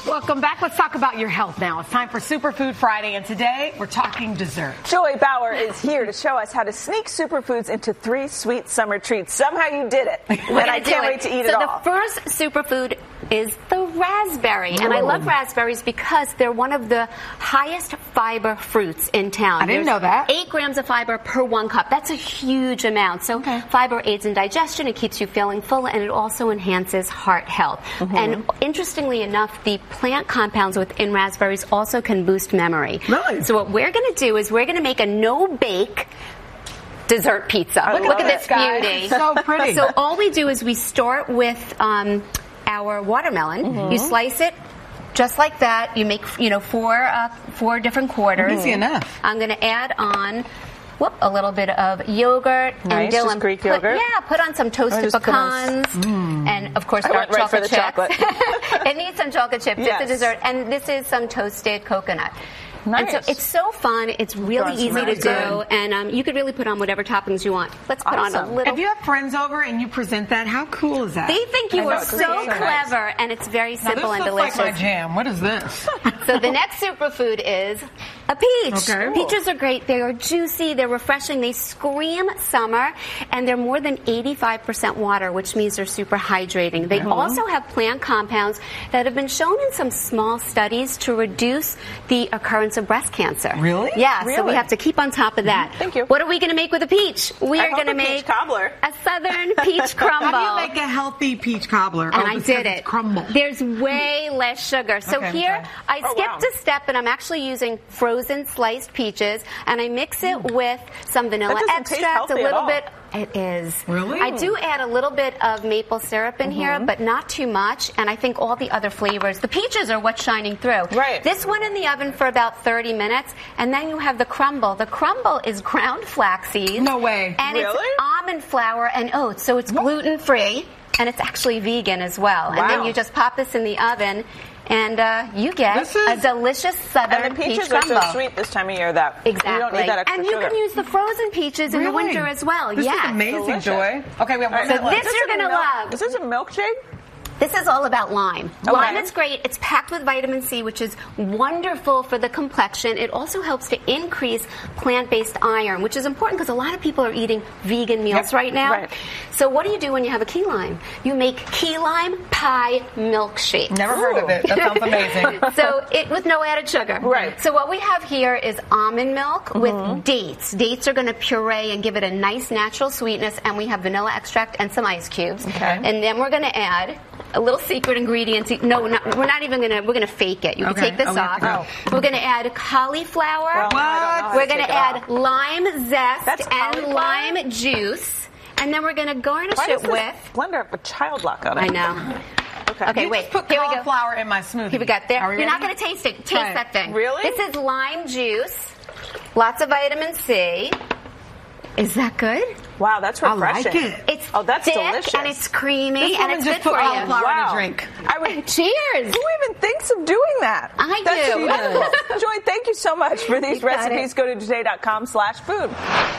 Welcome back. Let's talk about your health now. It's time for Superfood Friday, and today we're talking dessert. Joy Bauer is here to show us how to sneak superfoods into 3 sweet summer treats. Somehow you did it, and I can't wait to eat it all. So the first superfood is the raspberry, and I love raspberries because they're one of the highest fiber fruits in town. I didn't know that. 8 grams of fiber per 1 cup. That's a huge amount. So fiber aids in digestion, it keeps you feeling full, and it also enhances heart health. And interestingly enough, the plant compounds within raspberries also can boost memory. Really? So what we're going to do is we're going to make a no-bake dessert pizza. Look at this beauty. So pretty. So all we do is we start with our watermelon. You slice it just like that. You make 4 different quarters. Easy enough. I'm going to add on a little bit of yogurt and Dylan. Just Greek yogurt. Put on some toasted pecans and of course dark chocolate chips. It needs some chocolate chips. It's a dessert, and this is some toasted coconut. Nice. And so it's so fun. It's really easy to do, and you could really put on whatever toppings you want. Let's put on a little. If you have friends over and you present that, how cool is that? They think you are so clever, and it's very simple and delicious. This looks like my jam. What is this? So the next superfood is a peach. Okay. Peaches are great. They are juicy. They're refreshing. They scream summer, and they're more than 85% water, which means they're super hydrating. They also have plant compounds that have been shown in some small studies to reduce the occurrence of breast cancer. Really? Yeah, Really? so we have to keep on top of that. Thank you. What are we going to make with a peach? We are going to make peach cobbler. a southern peach crumble. How do you make a healthy peach cobbler? And I did it. Crumble. There's way less sugar. So here, I skipped a step, and I'm actually using frozen sliced peaches, and I mix it with some vanilla That doesn't taste extract, a healthy at little all. bit. It is. Really? I do add a little bit of maple syrup in here, but not too much, and I think all the other flavors. The peaches are what's shining through. Right. This went in the oven for about 30 minutes, and then you have the crumble. The crumble is ground flax seeds. No way. And Really? it's almond flour and oats, so it's gluten-free, and it's actually vegan as well. And then you just pop this in the oven, and you get a delicious southern And the peaches peach are crumble. so sweet this time of year that Exactly. you don't need that extra and you sugar. can use the frozen peaches in the winter as well. This yes. is amazing, delicious. Joy. Okay, we have one So minute left. this you're going to love. Is this a milkshake? This is all about lime. Lime is great. It's packed with vitamin C, which is wonderful for the complexion. It also helps to increase plant-based iron, which is important because a lot of people are eating vegan meals right now. Right. So what do you do when you have a key lime? You make key lime pie milkshake. Never heard of it. That sounds amazing. So with no added sugar. Right. So what we have here is almond milk with dates. Dates are going to puree and give it a nice natural sweetness, and we have vanilla extract and some ice cubes. Okay. And then we're going to add a little secret ingredient. No, we're not even going to, we're going to fake it. You can take this off. We're going to add cauliflower. We're going to add lime zest and lime juice. And then we're going to garnish it with blender have a child lock on it. I know. Okay, wait. Just put Here we go. cauliflower in my smoothie. Here we got there. Are we You're not ready? going to taste it. Taste Try it. that thing. Really? This is lime juice. Lots of vitamin C. Is that good? Wow, that's I refreshing. like it. It's that's thick delicious. and it's creamy This and woman it's just good put for you. cauliflower in a drink. I would, Cheers. who even thinks of doing that? I That's do. wonderful. Joy, thank you so much for these You got recipes. it. Go to today.com/food.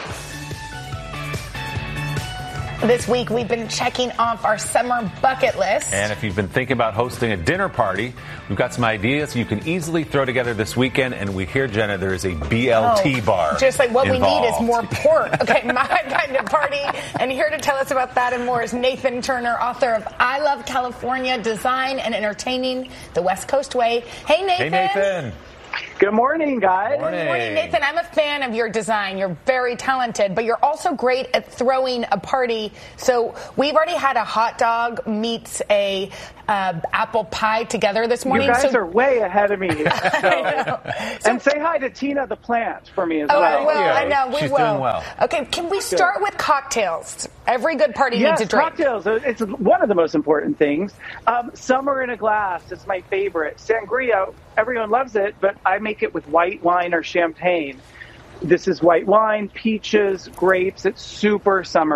This week, we've been checking off our summer bucket list. And if you've been thinking about hosting a dinner party, we've got some ideas you can easily throw together this weekend. And we hear, Jenna, there is a BLT bar. Just like what we need is involved. more pork. Okay, my kind of party. And here to tell us about that and more is Nathan Turner, author of I Love California, Design and Entertaining the West Coast Way. Hey, Nathan. Hey, Nathan. Good morning, guys. Morning. Good morning, Nathan. I'm a fan of your design. You're very talented, but you're also great at throwing a party. So we've already had a hot dog meets a apple pie together this morning. You guys so are way ahead of me. And say hi to Tina the plant for me as well. I will. I know. We She's will. doing well. Okay, can we start with cocktails? Every good party Yes, needs a drink. cocktails. It's one of the most important things. Summer in a glass is my favorite. Sangria, everyone loves it, but I make it with white wine or champagne. This is white wine, peaches, grapes. It's super summery.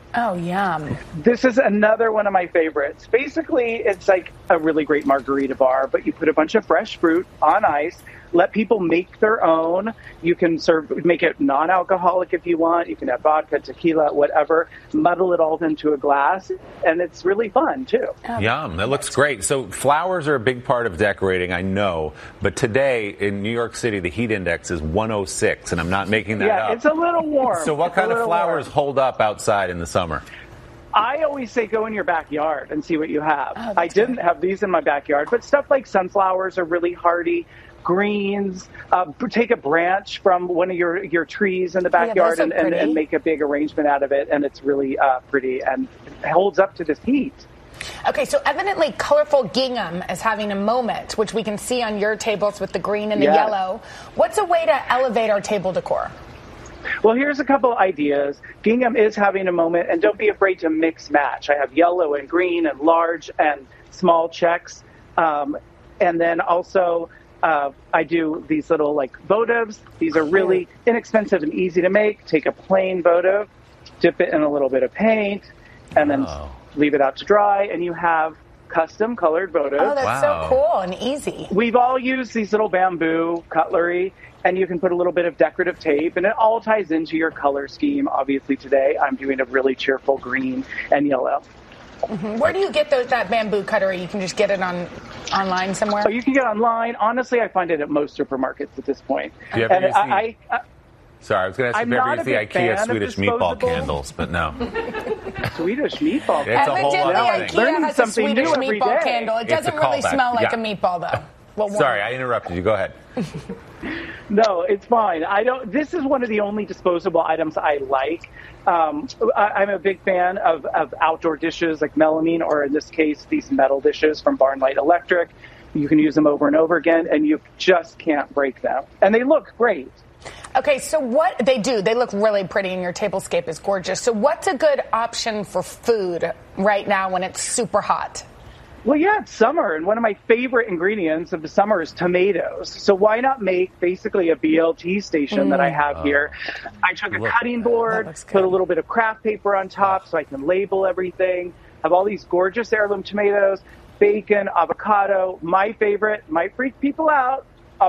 Oh, yum. This is another one of my favorites. Basically, it's like a really great margarita bar, but you put a bunch of fresh fruit on ice, let people make their own. You can make it non-alcoholic if you want. You can have vodka, tequila, whatever. Muddle it all into a glass, and it's really fun, too. Yum. That looks great. So flowers are a big part of decorating, I know. But today in New York City, the heat index is 106, and I'm not making that up. Yeah, it's a little warm. So what kind of flowers hold up outside in the summer? I always say go in your backyard and see what you have. I didn't have these in my backyard, but stuff like sunflowers are really hardy. Greens, take a branch from one of your trees in the backyard and make a big arrangement out of it, and it's really pretty and it holds up to this heat. Okay, so evidently colorful gingham is having a moment, which we can see on your tables with the green and the yellow. What's a way to elevate our table decor? Well, here's a couple ideas. Gingham is having a moment, and don't be afraid to mix match. I have yellow and green and large and small checks, and then also I do these little votives. These are really inexpensive and easy to make. Take a plain votive, dip it in a little bit of paint, and then leave it out to dry, and you have custom colored votives. Oh, that's so cool and easy. We've all used these little bamboo cutlery, and you can put a little bit of decorative tape, and it all ties into your color scheme. Obviously today I'm doing a really cheerful green and yellow. Mm-hmm. Where do you get that bamboo cutlery? You can just get it online somewhere? Oh, you can get it online. Honestly, I find it at most supermarkets at this point. Do you ever use Sorry, I was going to ask if you ever use the IKEA Swedish meatball candles, but no. Swedish meatball candle? It's a whole other thing. IKEA has a Swedish meatball candle. It doesn't really smell like a meatball, though. Well, sorry, I interrupted you. Go ahead. No, it's fine. This is one of the only disposable items I like. I'm a big fan of outdoor dishes like melamine, or in this case, these metal dishes from Barn Light Electric. You can use them over and over again, and you just can't break them. And they look great. Okay, so what they look really pretty, and your tablescape is gorgeous. So what's a good option for food right now when it's super hot? Well, yeah, it's summer, and one of my favorite ingredients of the summer is tomatoes. So why not make basically a BLT station that I have here? I took a cutting board, put a little bit of craft paper on top so I can label everything, have all these gorgeous heirloom tomatoes, bacon, avocado. My favorite, might freak people out,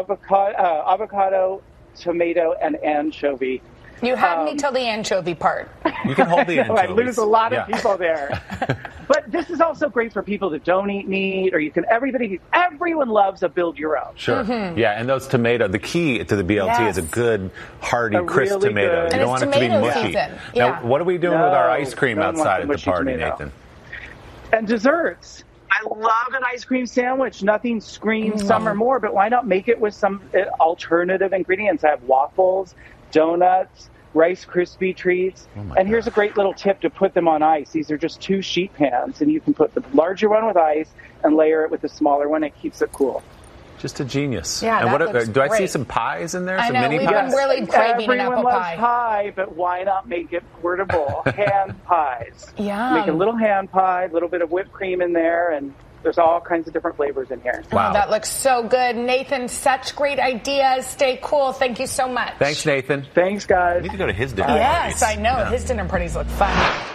avocado, tomato, and anchovy. You had me till the anchovy part. You can hold the anchovies. I lose a lot of people there. But this is also great for people that don't eat meat, or everyone loves a build your own. Sure. Mm-hmm. Yeah, and those tomatoes, the key to the BLT is a good, hearty, crisp really tomato. Good. You don't want it to be mushy. Now, what are we doing with our ice cream outside at the party, Nathan? And desserts. I love an ice cream sandwich. Nothing screams summer more, but why not make it with some alternative ingredients? I have waffles, donuts, Rice Krispie treats. And here's a great little tip to put them on ice. These are just 2 sheet pans, and you can put the larger one with ice and layer it with the smaller one. It keeps it cool. Just a genius. Yeah, and that looks do I great. see some pies in there? I Some know, mini we've pies? been really craving an apple loves pie. pie, but why not make it portable? Hand pies. Yum. Make a little hand pie, a little bit of whipped cream in there, and there's all kinds of different flavors in here. Wow. Oh, that looks so good. Nathan, such great ideas. Stay cool. Thank you so much. Thanks, Nathan. Thanks, guys. I need to go to his dinner Yes, parties. I know. His dinner parties look fun.